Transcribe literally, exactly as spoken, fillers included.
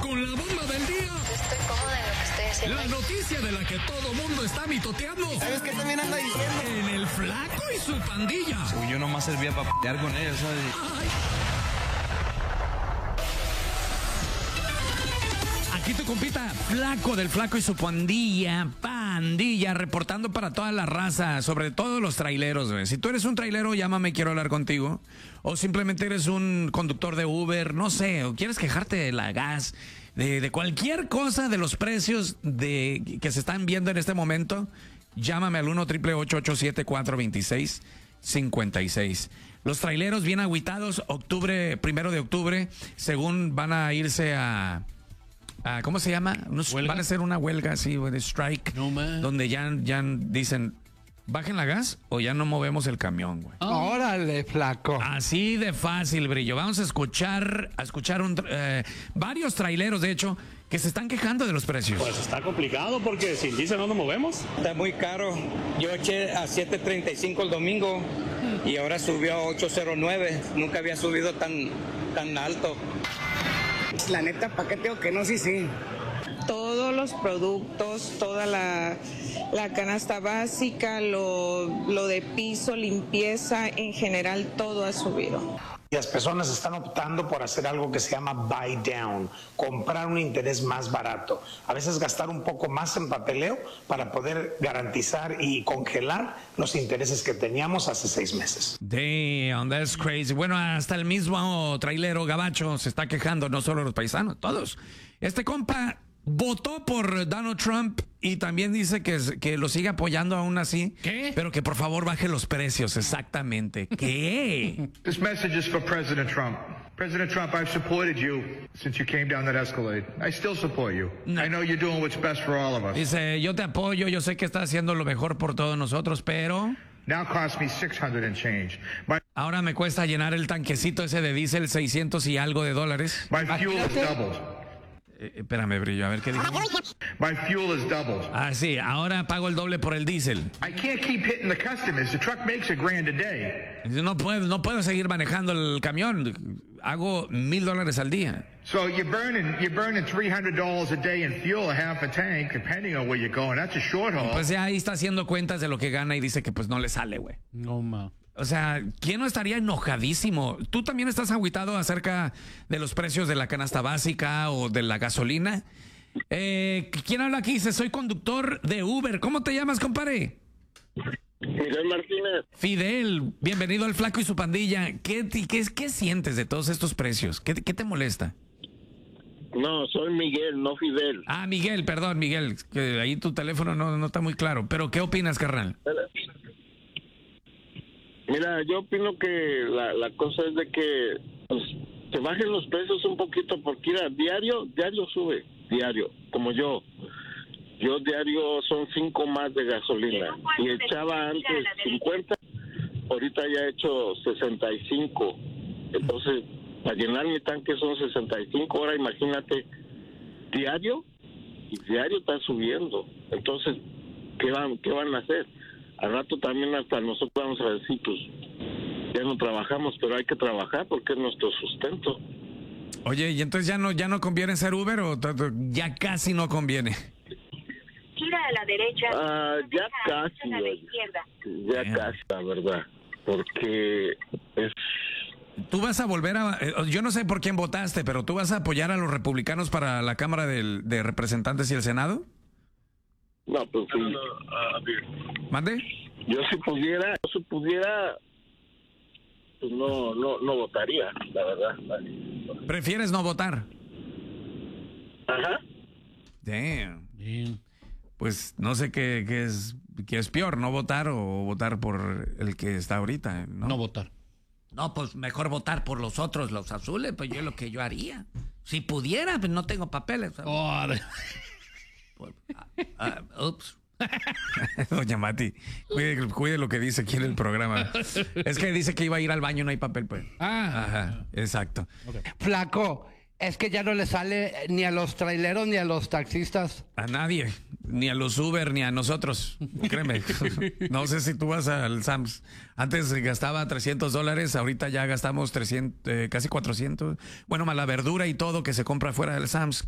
con la bomba del día. Estoy cómoda en lo que estoy haciendo. La noticia de la que todo mundo está mitoteando. ¿Sabes qué también anda diciendo? En el Flaco y su pandilla. Uy, yo nomás servía para pelear con ellos, ¿sabes? Ay. Aquí tu compita Flaco del Flaco y su pandilla, pandilla, reportando para toda la raza, sobre todo los traileros, güey. Si tú eres un trailero, llámame, quiero hablar contigo. O simplemente eres un conductor de Uber, no sé, o quieres quejarte de la gas, de, de cualquier cosa, de los precios de, que se están viendo en este momento, llámame al uno, ocho ocho ocho, siete cuatro dos seis, cinco seis. Los traileros bien agüitados, octubre, primero de octubre, según van a irse a... Ah, ¿cómo se llama? Unos, van a hacer una huelga así, de strike, no, donde ya, ya dicen, bajen la gas o ya no movemos el camión, güey. Oh. Órale, Flaco. Así de fácil, Brillo. Vamos a escuchar, a escuchar un, eh, varios traileros, de hecho, que se están quejando de los precios. Pues está complicado porque sin diésel no nos movemos. Está muy caro. Yo eché a siete treinta y cinco el domingo y ahora subió a ocho cero nueve. Nunca había subido tan, tan alto. La neta, ¿para qué tengo que no? Sí, sí. Todos los productos, toda la, la canasta básica, lo, lo de piso, limpieza, en general todo ha subido. Las personas están optando por hacer algo que se llama buy down, comprar un interés más barato. A veces gastar un poco más en papeleo para poder garantizar y congelar los intereses que teníamos hace seis meses. Damn, that's crazy. Bueno, hasta el mismo trailero gabacho se está quejando, no solo los paisanos, todos. Este compa votó por Donald Trump y también dice que, que lo sigue apoyando aún así. ¿Qué? Pero que por favor baje los precios, exactamente. ¿Qué? This message is for President Trump. President Trump, I've supported you since you came down that Escalade. I still support you. No. I know you're doing what's best for all of us. Dice, yo te apoyo, yo sé que estás haciendo lo mejor por todos nosotros, pero... Now cost me six hundred and change. My... Ahora me cuesta llenar el tanquecito ese de diésel seiscientos y algo de dólares. My fuel has doubled. Eh, espérame, Brillo, a ver qué dijo. My fuel is doubled. Ah, sí, ahora pago el doble por el diésel. I can't keep hitting the customers. The truck makes a grand a day. No puedo, no puedo seguir manejando el camión. Hago mil dólares al día. So you're burning, you're burning three hundred dollars a day in fuel, a half a tank, depending on where you're going. That's a short haul. Pues ya ahí está haciendo cuentas de lo que gana y dice que pues no le sale, güey. No, ma. O sea, ¿quién no estaría enojadísimo? ¿Tú también estás agüitado acerca de los precios de la canasta básica o de la gasolina? Eh, ¿Quién habla aquí? Dice, soy conductor de Uber. ¿Cómo te llamas, compadre? Fidel Martínez. Fidel, bienvenido al Flaco y su pandilla. ¿Qué, qué, qué sientes de todos estos precios? ¿Qué, qué te molesta? No, soy Miguel, no Fidel. Ah, Miguel, perdón, Miguel. Que ahí tu teléfono no, no está muy claro. ¿Pero qué opinas, carnal? Mira, yo opino que la, la cosa es de que pues, se bajen los precios un poquito, porque mira, diario, diario sube, diario, como yo. Yo diario son cinco más de gasolina. Y echaba antes cincuenta, ahorita ya he hecho sesenta y cinco. Entonces, para llenar mi tanque son sesenta y cinco. Ahora imagínate, diario, y diario está subiendo. Entonces, ¿qué van, qué van a hacer? Al rato también hasta nosotros vamos a decir, pues, ya no trabajamos, pero hay que trabajar porque es nuestro sustento. Oye, ¿y entonces ya no ya no conviene ser Uber o ya casi no conviene? Gira a la derecha. Ah, ya casi, a la izquierda. Ya Bien. casi, la verdad, porque es... Tú vas a volver a... Yo no sé por quién votaste, pero ¿tú vas a apoyar a los republicanos para la Cámara de, de Representantes y el Senado? No, pues sí. No, no, uh, ¿Mande? Yo si pudiera, yo si pudiera, pues no, no, no votaría, la verdad. ¿Prefieres no votar? Ajá. Damn. Bien. Pues no sé qué, qué es qué es peor, no votar o votar por el que está ahorita, ¿no? No votar. No, pues mejor votar por los otros, los azules, pues yo es lo que yo haría. Si pudiera, pues no tengo papeles. Oh, Pues, uh, uh, ups. Doña Mati, cuide, cuide lo que dice aquí en el programa. Es que dice que iba a ir al baño y no hay papel, pues. Ah, Ajá, exacto. Okay. Flaco, es que ya no le sale ni a los traileros ni a los taxistas. A nadie, ni a los Uber ni a nosotros, créeme. No sé si tú vas al Sam's. Antes gastaba trescientos dólares, ahorita ya gastamos trescientos, eh, casi cuatrocientos. Bueno, más la verdura y todo que se compra fuera del Sam's.